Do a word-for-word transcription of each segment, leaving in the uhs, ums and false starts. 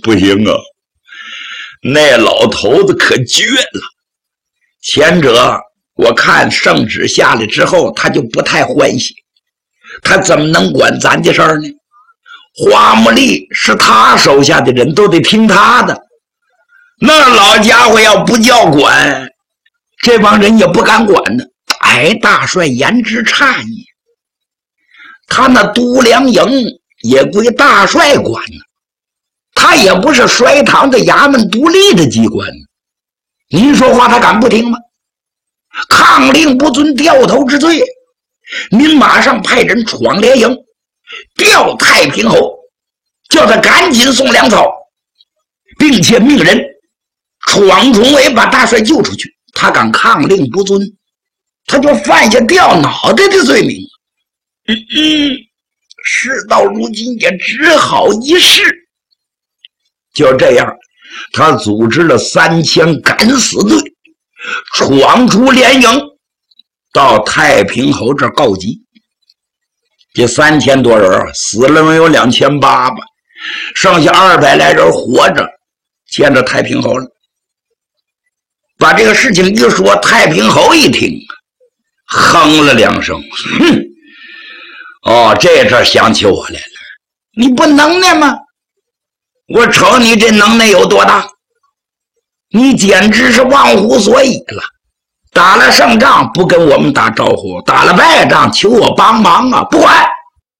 不行啊，那老头子可绝了。前者我看圣旨下来之后，他就不太欢喜，他怎么能管咱的事儿呢？花木力是他手下的人，都得听他的。那老家伙要不叫管，这帮人也不敢管呢。哎，大帅言之诧异，他那都梁营也归大帅管呢，他也不是衰唐的衙门独立的机关，您说话他敢不听吗？抗令不遵，掉头之罪，您马上派人闯连营，调太平侯，叫他赶紧送粮草，并且命人闯重围把大帅救出去。他敢抗令不遵，他就犯下掉脑袋的罪名。嗯嗯，事到如今也只好一试。就这样，他组织了三千敢死队，闯出连营，到太平侯这儿告急。这三千多人死了能有两千八吧，剩下二百来人活着，见着太平侯了。把这个事情一说，太平侯一听，哼了两声，哼，哦，这阵想起我来了，你不能耐吗？我瞅你这能耐有多大，你简直是忘乎所以了。打了胜仗不跟我们打招呼，打了败仗求我帮忙啊！不管，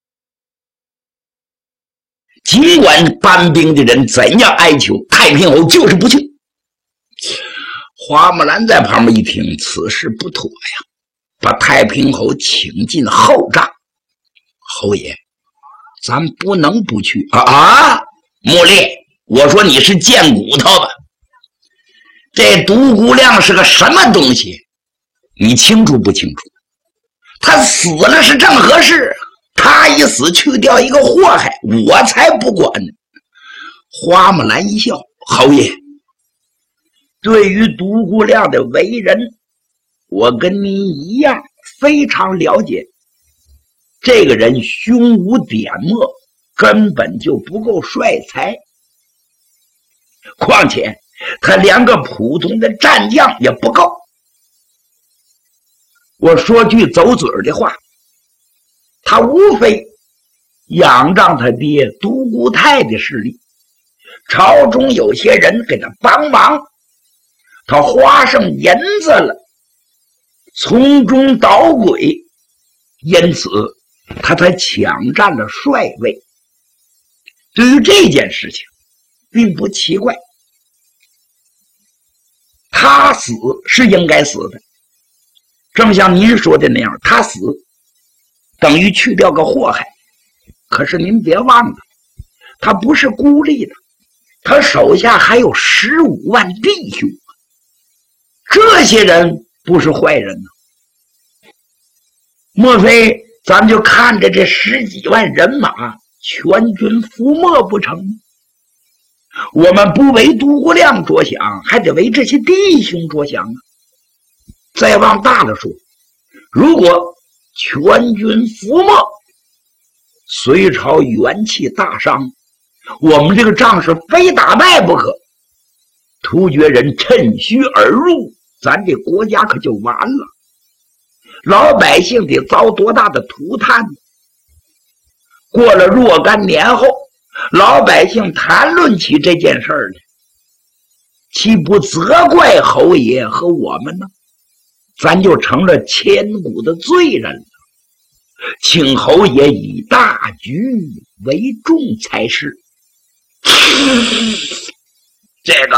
尽管搬兵的人怎样哀求，太平侯就是不去。花木兰在旁边一听，此事不妥呀，把太平侯请进后帐。侯爷，咱不能不去啊！啊，木烈，我说你是贱骨头吧？这独孤亮是个什么东西？你清楚不清楚？他死了是正合适，他一死去掉一个祸害，我才不管呢。花木兰一笑，侯爷，对于独孤亮的为人，我跟您一样非常了解。这个人胸无点墨，根本就不够帅才，况且他连个普通的战将也不够。我说句走嘴的话，他无非仰仗他爹独孤泰的势力，朝中有些人给他帮忙，他花上银子了，从中捣鬼，因此他才抢占了帅位。对于这件事情并不奇怪，他死是应该死的，正像您说的那样，他死等于去掉个祸害。可是您别忘了，他不是孤立的，他手下还有十五万弟兄，这些人不是坏人呢。莫非咱们就看着这十几万人马全军覆没不成？我们不为独孤亮着想，还得为这些弟兄着想啊！再往大了说，如果全军覆没，隋朝元气大伤，我们这个仗是非打败不可。突厥人趁虚而入，咱这国家可就完了，老百姓得遭多大的涂炭。过了若干年后，老百姓谈论起这件事儿来，岂不责怪侯爷和我们呢？咱就成了千古的罪人了。请侯爷以大局为重才是。这个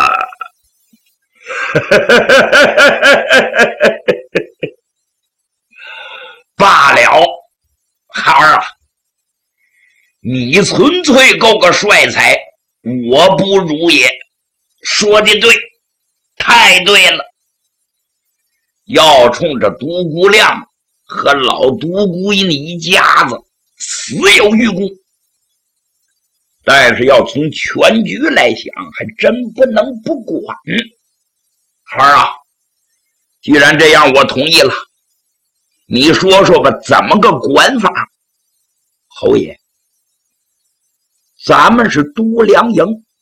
罢了，孩儿啊，你纯粹够个帅才，我不如也。说的对，太对了。要冲着独孤亮和老独孤你一家子死有余辜，但是要从全局来想，还真不能不管。孩儿啊，既然这样，我同意了。你说说吧，怎么个管法？侯爷，咱们是都梁营，